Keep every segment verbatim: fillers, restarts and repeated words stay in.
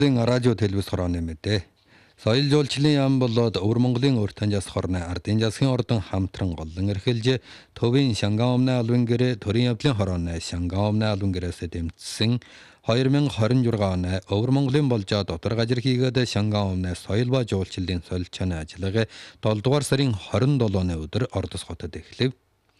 радио телевиз хорооны мэдээ. Соёл жуулчлалын яам болоод Өвөр Монголын урт танжаас хорны ардын засгийн ордон хамтран голлон эрхэлж төвийн Шанган умны албан гэрээ төрийн явдлын хорооны Шанган умны албан гэрээс дэмжсэн две тысячи двадцать шесть оны Өвөр Монголын болжоо дотор гажир хийгээд Шанган умны соёл ба жуулчлалын солилцооны ажиллагаа долоо дугаар сарын двадцать седьмийн өдөр Ордос хотод эхлэв.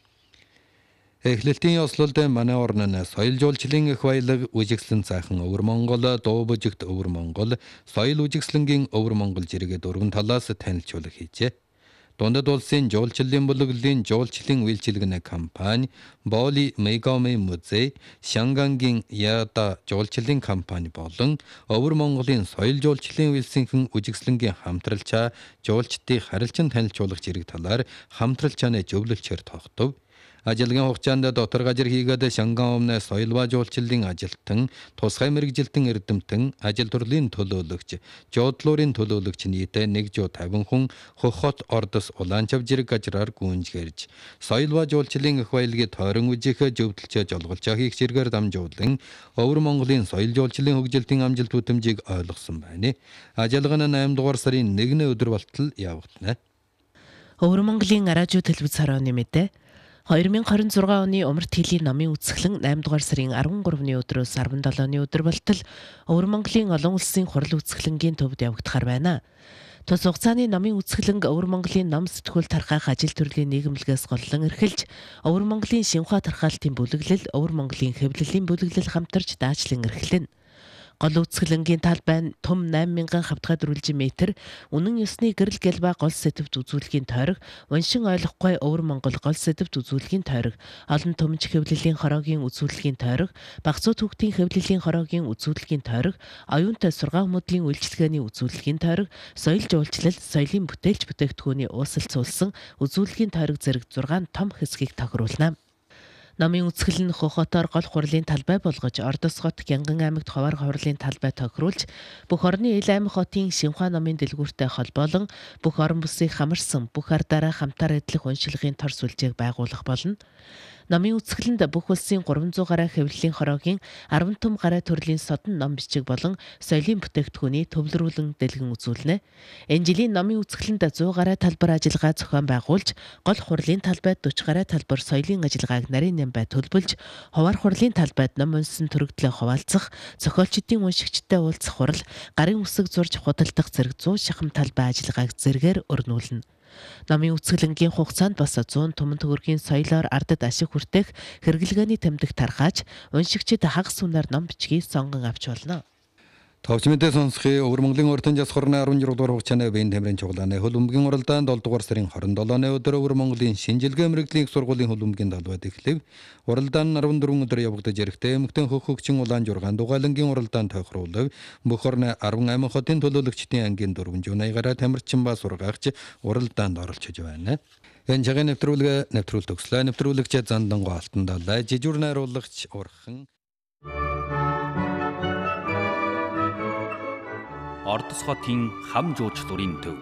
Эхлэлтийн ёслолд манай орнын соёл жуулчлалын их баялаг үжигслэн цаахан Өвөр Монгол дуу бүжигт Өвөр Монгол соёл үжигслэнгийн Өвөр Монгол жиргээ дөрвөн талаас танилцуулга хийжээ. Дундад улсын жуулчлалын бүлэглэлийн жуулчлалын үйлчилгээнэ компани Боли Мегоми музей, Шангангийн Яда жуулчлалын компани болон Өвөр Монголын соёл жуулчлалын үйлсийнхэн үжигслэнгийн хамтралчаа жуулчдыг харилцан танилцуулах зэрэг талаар хамтралчааны зөвлөлчээр тогтов. Ажиллагийн хугацаанд дотор гажир хийгээд Шанган умны соёл ба жуулчлалын ажилтан, тусгай мэргэжилтэн эрдэмтэн, ажил төрлөлийн төлөөлөгч, жуудлуурын төлөөлөгч нийтээ нэг жүз тавин хүн хохот Ордос Улаанчав жирэг гажраар гүнжгэрж, соёл ба жуулчлалын их баялагийг тойрон үжихэ зөвдөлчөө жолголчоо хийх зэргээр дамжуулан Өвөр Монголын соёл жуулчлалын хөгжилтийн амжилт бүтэмжийг ойлгосон байна. Ажиллагаа нь eight дугаар сарын нэгний өдөр болтол явагдана. Өвөр Монголын радио телевиз хорооны мэдээ. две тысячи двадцать шесть оны Умарт хилийн номын үсгэлэн eight дугаар сарын thirteen-ны өдрөөс seventeen-ны өдөр болтол Өвөр Монголын олон улсын хурал үсгэлэнгийн төвд явагдахаар байна. Тус хугацааны номын үсгэлэнг Өвөр Монголын ном сэтгүүл тархаах ажил төрлийн нийгэмлэгээс голлон эрхэлж, Өвөр Монголын шинхүү тархаалтын бүлэглэл, Өвөр Монголын хэвлэлийн бүлэглэл хамтарч даачлан эрхлэнэ. Гол үсгэлэнгийн талбай нь том eight thousand хавтгай дөрвөлжин метр, үнэн ёсны гэрэл гэлба гол сэдвт үзүүлэхийн тойрог, уншин ойлгохгүй Өвөр Монгол гол сэдвт үзүүлэхийн тойрог, олон төмж хэвлэлийн хороогийн үзүүлэхийн тойрог, багцуу түүхтийн хэвлэлийн хороогийн үзүүлэхийн тойрог, оюунтай сургаан мөдлийн үйлчилгээний үзүүлэхийн тойрог, соёл жуулчлал, соёлын бүтээлч бүтээгдэхүүний уусалцуулсан үзүүлэхийн тойрог зэрэг six том хэсгийг тохируулна. Намын үсгэл нь Хохотоор гол хурлын талбай болгож, Ордос хот Гянган аймагт ховор хурлын талбай тохируулж, бүх орны ил аймаг хотын Шинхua номын дэлгүүртэй холбоолон бүх орон бүсийг хамарсан бүх ардаараа хамтаар эдлэх уншилгын тор сүлжээг байгуулах болно. Намын үсгэлэнд бүх улсын three hundred гаруй хэвлэлийн хороогийн ten том гаруй төрлийн содон ном бичиг болон соёлын бүтээгдэхүүний төвлөрүүлэн дэлгэн үзүүлнэ. Энэ жилийн намын үсгэлэнд one hundred гаруй талбар ажиллагаа зохион байгуулж, гол хурлын талбайд forty гаруй талбар соёлын ажиллагааг нарийн нямбай төлбөлж, ховор хурлын талбайд ном уншсан төрөгдлөө хуваалцах, зохиолчдын уншигчтай уулзах хурал, гарын үсэг зурж худалдах зэрэг one hundred шахам талбай ажиллагааг зэргээр өрнүүлнэ. Намын үсгэлэнгийн хугацаанд бас one hundred түмэн төгрөгийн соёлоор ардад ашиг хүртэх хэрэглгээний тэмдэг тархааж, уншигчид хагас үнээр ном бичгийг сонгон авч болно. Товч мэдээ сонсхий Өвөр Монголын урт танжаас хорны sixteen дугаар хугацааны биеийн тэмрийн чуглааны хөлбөмбөгийн уралдаанд seven дугаар сарын twenty-seven-ны өдөр Өвөр Монголын шинжилгээ мэрэгжлийн их сургуулийн хөлбөмбөгийн талбайд эхлэв. Уралдаан нь fourteen өдөр явагдаж ирэхдээ эмэгтэй хөх хөгчин улаан жургаан дугайлангийн уралдаан тохируулав. Бүх орны eighteen хотын төлөөлөгчдийн ангийн four hundred eighty гаруй тамирчин ба сургаагч уралдаанд оролцож байна. Энэ цагийн нэвтрүүлгээ нэвтрүүл төгслөө. Нэвтрүүлэгч Занданго Алтан далай, жижүүр найруулагч Урхан. Ордос хотын хам жуучлалын төв.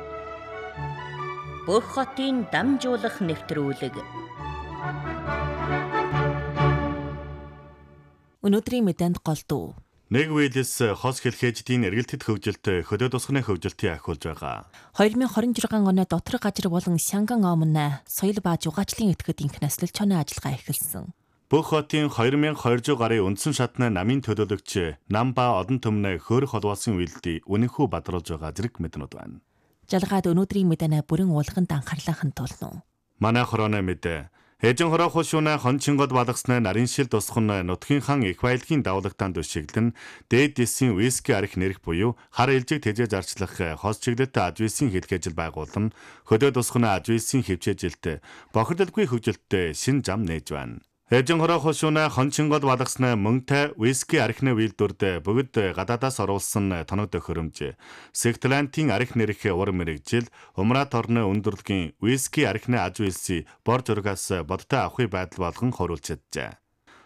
Бүх хотын дамжуулах нэвтрүүлэг. Өнөөдрийн мэдээнд голдуу. Нэг Уэлис хос хэлхээждийн эргэлтэд хөгжилт хөдөө тусганы хөгжилтийг ахиулж байгаа. twenty twenty-six оны дотор гажир болон Шанган умны соёл ба жугаачлалын этгэд инхнэслэл чоны ажиллагаа эхэлсэн. Бүх хотын twenty-two hundred гаруй үндсэн шатны намын төлөөлөгч нам ба одон төмнө хөөрөх холбоосон үйлдэл үнэнхүү бадруулж байгаа зэрэг мэднүүд байна. Жалгаад өнөөдрийн мэдэнэ бүрэн уулганд анхаарлаа хандуулна. Манай хорооны мэдээ Эжен хороо хошууна хончингод балгасны нарийн шил тусхан нутгийн хан их баялагын давлагтаанд өшиглэн дээд дэсийн виски арх нэрх буюу хар илжиг тэжээж арчлах хос чиглэлт ажвисын хэлхээжил байгуулан хөдөө тусганы ажвисын хөвчээжилт бохирдолгүй хөгжилтөд шин зам нээж байна. Эжен хороо хошууна хончингод балгасны мөнгөтэй виски архны үйлдвэрд бүгд гадаадаас оруулсан тоног төхөөрөмж Секталантын арх нэрх ур мэрэгжил Умрат орны өндөрлөгийн виски архны ажвисын бор зургаас бодтой авахын байдал болгон хоруулж чаджээ.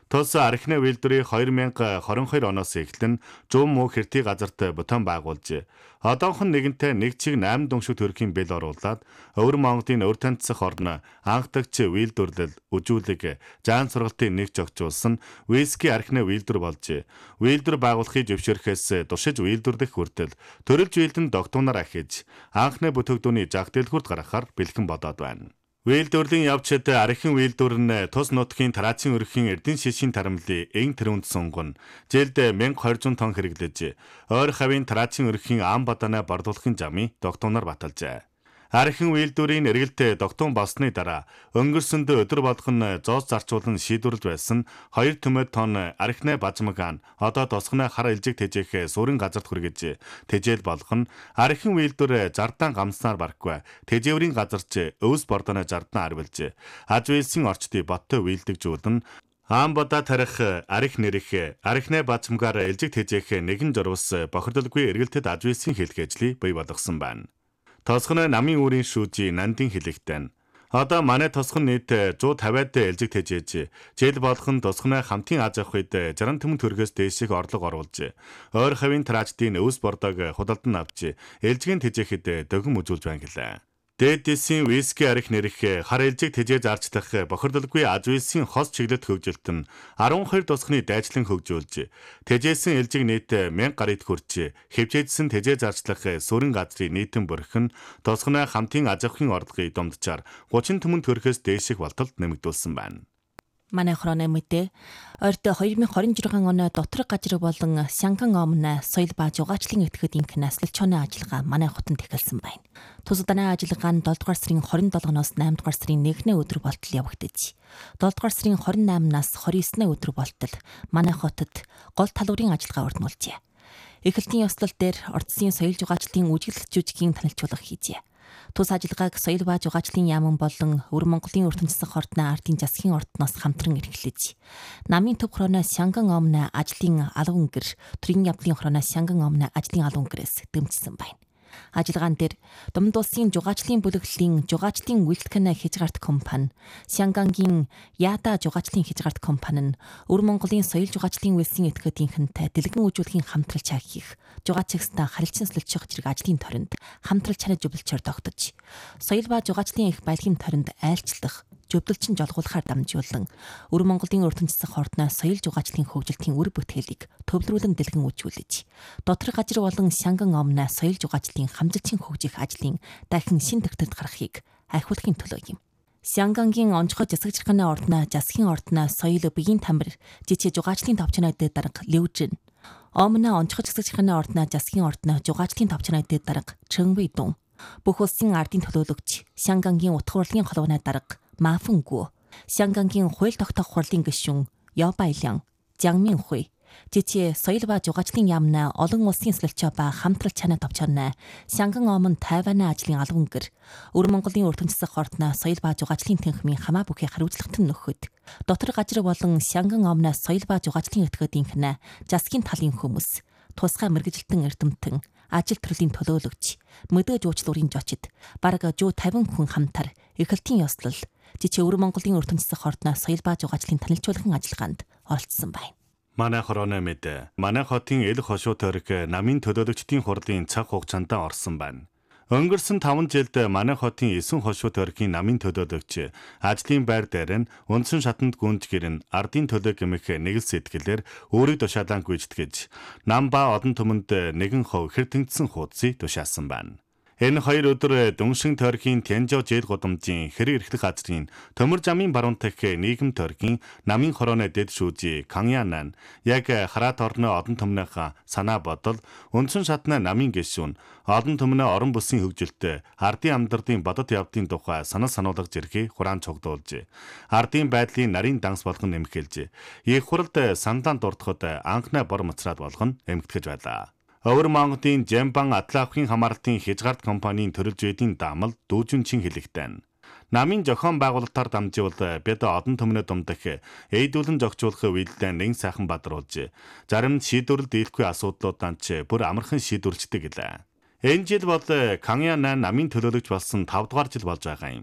Тус архины үйлдвэрийг two thousand twenty-two оноос эхлэн жум муу хэртий газарт бутан байгуулж, одоохон нэгэнтээ нэг чиг eight дүншиг төгрөгийн бэл оруулаад Өвөр Монголын өр танилцах орн анхдагч үйлдвэрлэл, үжүүлэг, жаан сургалтын нэг зохицуулсан виски архины үйлдвэр болж, үйлдвэр байгуулахыг зөвшөөрөхөөс туршиж үйлдвэрлэх хүртэл төрөлж үйлдэн догтуунаар ахиж, анхны бүтээгдүүний жаг дэлгүүрт гаргахаар бэлхэн бодоод байна. Үйлдвэрлэлийн явцад архин үйлдвэр нь тус нутгийн тараацын өрхийн эрдэнэ шишийн тарамлын эн тэрүүнд сунгон жилд twelve hundred тонн хэрэглэж, ойр хавийн тараацын өрхийн ам бадаанаа бардуулахын замыг догтуунаар баталжээ. Архин үйлдвэрийн эргэлт догтуун болсны дараа өнгөрсөнд өдөр болгон зоос зарцуулан шийдвэрлэж байсан two тонн архины бажмагаан одоо тосгоны хар илжиг тэжээх сүрэн газарт хүргэж, тэжээл болгон архин үйлдвэр зардаан гамснаар барахгүй тэжээврийн газарч өвс бордоно зардаан арвилж, ажвэлсийн орчдыг боттой үйлдэгжүүлэн Аамбада тарих, арих нэрих, арихны бажмгаар илжиг тэжээх нэгэн журвас бохирдолгүй эргэлтэд ажвэлсийн хэлхээжлийг бий болгосон байна. Тосгоны намын үүрийн шүүжи нандин хэлэгтэн. Одоо манай тосгон нийт one fifty-д элжиг тэжээж, жил болгон тосгоны хамтын аз авах үед sixty түмэн төгрөгөөс дээших орлого оруулж, ойр хавийн тараачдын өвс бордог худалдан авч, элжгийн тэжээхэд дөгөн үзүүлж байна гэлээ. Дэдисийн виски арих нэрх хар элжиг тэжээж арчлах бохирдолгүй ажвэлсийн хос чиглэлт хөгжилт нь twelve тосгоны дайчлан хөгжүүлж, тэжээсэн элжиг нийт one thousand гарыг хүрч, хэвчээжсэн тэжээж арчлах сүрэн газрын нийтэн бүрэх нь тосгоны хамтын аз авахын орлогыг дундчаар thirty түмэн төгрөгөөс дээших болтолд нэмэгдүүлсэн байна. Манай хороны мэдээ ойрт twenty twenty-six оны доторх газар болон Сянган омн соёл ба зугаачлалын этгээдийнх наслалч оны ажиллагаа манай хотод эхэлсэн байна. Тусаданы ажиллагаа нь seven дугаар сарын twenty-seven-ноос eight дугаар сарын one-ний өдөр болтол явагдаж, seven дугаар сарын twenty-eight-наас twenty-nine-ний өдөр болтол манай хотод гол талбарын ажиллагаа өрнүүлжээ. Эхлэлтийн ёслол дээр ордсын соёл зугаачлалын үжиглэл жүжигийн танилцуулга хийжээ. Тус ажиллагааг соёл ба зугаачлалын яамн болон Өвөр Монголын ертөнцийн ордны ардын засгийн ордноос хамтран эрхлэж, намын төв хорооны Сянган омн ажлын алуун гэр, төрийн явдлын хорооны Сянган омн ажлын алуун гэрээс дэмжсэн байна. Ажиллагаан дээр Думд улсын зугаачлалын бүлэглэлийн зугаачлалын үйлчлэгэн хязгаарт компани, Сянгангийн Яда зугаачлалын хязгаарт компани нь Өвөр Монголын соёл зугаачлалын үйлсийн этгээдийнхэнтэй дэлгэн үйлчлэгийн хамтралч хийх, зугаацагстай харилцан солилцох зэрэг ажлын торонд хамтралч ханаж зөвлөлчөөр тогтож, соёл ба зугаачлалын их баялагын торонд айлчлах, зөвлөлчин жолгуулахаар дамжуулан Өвөр Монголын ертөнцийн ордны соёл зугаачлалын хөгжилтийн үр бүтээлийг төвлөрүүлэн дэлгэн үйлчүүлж, доторх газар болон Сянган омн соёл зугаачлалын хамжилтын хөгжих ажлын дахин шин төгтөлд гарахыг айхуулахын төлөө юм. Сянгангийн онцгой засагчрахны ордны засгийн ордны соёл биеийн тамир жижиг зугаачлалын товчнойд дарга Левжин, омн онцгой засагчрахны ордны засгийн ордны зугаачлалын товчнойд дарга Чэнвэй Дун, бүх улсын ардын төлөөлөгч Сянгангийн утга урлагийн холбооны дарга Мафэнгүү, Сянгангийн хууль тогтоох хурлын гишүүн Явбаялян, Жангмин Хуй, жижиг соёл ба зугаачлалын яамна олон улсын солилцоо ба хамтрал чанаа товчоорны Сянган омн Тайваны ажлын алуун гэр, Өвөр Монголын ертөнцийн ордны соёл ба зугаачлалын тэнхмийн хамаа бүхий хариуцлагатан нөхөд, доторх газар болон Сянган омн соёл ба зугаачлалын этгээдийнх нь засгийн талын хүмүүс, тусгай мэргэжилтэн эрдэмтэн, ажил төрлийн төлөөлөгч, мэдээ жуучлалын жочид бараг one hundred fifty хүн хамтар эхлэлтийн ёслол жижиг Өвөр Монголын ертөнцийн ордны соёл ба зугаачлалын танилцуулгын ажиллагаанд оролцсон байна. Манай хорооны мэдээ манай хотын эл хошуу төрх намын төлөөлөгчдийн хурлын цаг хугацаанд орсон байна. Өнгөрсөн five жилд манай хотын nine хошуу төрхийн намын төлөөлөгч ажлын байр дээр нь үндсэн шатанд гүнж гэрн ардын төлөө гэмэх нэг л сэтгэлээр өөрийг тушаалан гүйцэтгэж, нам ба одон түмэнд нэгэн хувь хэр тэнгиссэн хуудсыг тушаасан байна. Энэ хоёр өдөр Дүншин тойрхийн Тянжо жил гудамжийн хэрэг эрхлэх газрын төмөр замын баруун дахь нийгэм тойрхийн намын хорооны дэд шүүжи Каньянан яг хараат орны одон түмнийхээ санаа бодол үндсэн шатны намын гишүүн одон түмний орон бүсийн хөгжилтэй ардын амьдралын бодод явдлын тухай санал сануулга зэргийг хураан цуглуулж, ардын байдлын нарийн данс болгон нэмэхэлж, их хуралд сандаан дурдахад анхны бор мацраад болгон эмгэтгэж байлаа. Өвөр Монголын Жамбан Атлахын хамаарлтын хязгаарт компанийн төрөлж байдгийн даамал дүүжүнчин хэлэгтэн. Намын зохион байгуулалтаар дамжуул бид одон түмний дундах эйдүүлэн зохицуулах үйлдэлд нэг сайхан бадруулж, зарим шийдвэрлэл дийлэхгүй асуудлууданд ч бүр амархан шийдвэрлждэг гэлээ. Энэ жил бол Каньянан намын төлөөлөгч болсон five дугаар жил болж байгаа юм.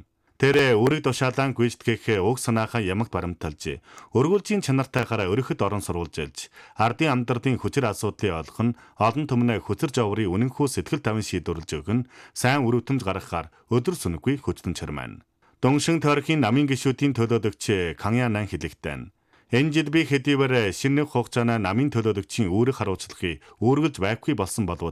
Тэр үүрэг тушаалан гүйцэтгэх уг санаахаа ямагт баримталж, өргүүлжийн чанартайхаараа өрөхөд орон сурвалж ялж, ардын амдардын хүчир асуудлыг олох нь олон түмнээ хүчир жаврын үнэнхүү сэтгэл тавин шийдвэрлэж өгөн сайн өрөвтөмж гаргахаар өдөр сүнгүй хүчтэн чармайн. Доншин тойрхийн намын гишүүдийн төлөөлөгч Каньянан хэлэхдээ энэ жил би хэдийгээр шинэ хугацааны намын төлөөлөгчийн үүрэг харуулцлагыг үүргэлж байхгүй болсон болов